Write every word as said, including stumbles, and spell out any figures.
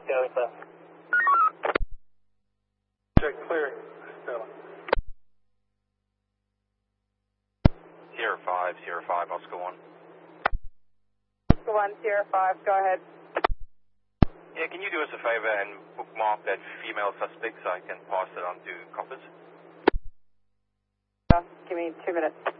Go, sir. Check clear. Stella. Sierra five, Sierra five, Oscar one. Oscar one, Sierra five, go ahead. Yeah, can you do us a favor and bookmark that female suspect so I can pass it on to coppers? Give me two minutes.